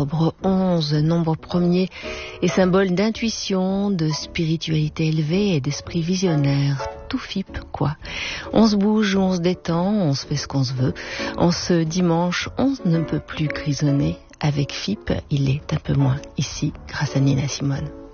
octobre, 11, nombre premier, et symbole d'intuition, de spiritualité élevée et d'esprit visionnaire. Tout FIP, quoi. On se bouge, on se détend, on se fait ce qu'on se veut. En ce dimanche, on ne peut plus grisonner. Avec FIP, il est un peu moins ici, grâce à Nina Simone.